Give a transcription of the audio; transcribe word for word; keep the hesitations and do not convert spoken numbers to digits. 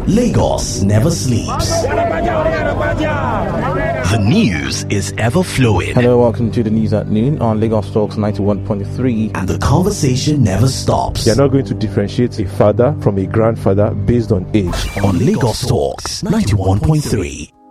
Lagos never sleeps. The news is ever flowing. Hello, welcome to the news at noon on Lagos Talks ninety-one point three. And the conversation never stops. You're not going to differentiate a father from a grandfather based on age. On Lagos Talks ninety-one point three.